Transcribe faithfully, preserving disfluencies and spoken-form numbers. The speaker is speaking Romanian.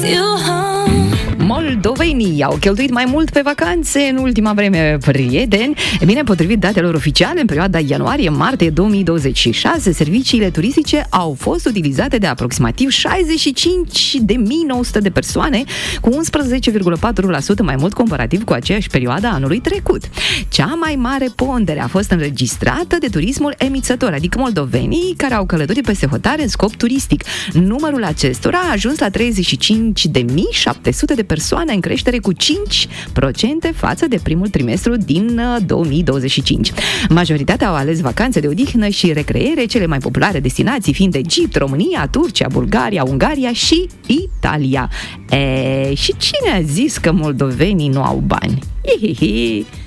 Moldovenii au cheltuit mai mult pe vacanțe în ultima vreme, prieteni. E bine, potrivit datelor oficiale, în perioada ianuarie-martie două mii douăzeci și șase, serviciile turistice au fost utilizate de aproximativ șaizeci și cinci de mii nouă sute de persoane, cu unsprezece virgulă patru la sută mai mult comparativ cu aceeași perioadă a anului trecut. Cea mai mare pondere a fost înregistrată de turismul emițător, adică moldovenii care au călătorit peste hotare în scop turistic. Numărul acestora a ajuns la treizeci și cinci de mii șapte sute de persoane, în creștere cu cinci la sută față de primul trimestru din două mii douăzeci și cinci. Majoritatea au ales vacanțe de odihnă și recreere, cele mai populare destinații fiind Egipt, România, Turcia, Bulgaria, Ungaria și Italia. E, și cine a zis că moldovenii nu au bani? Hihihi.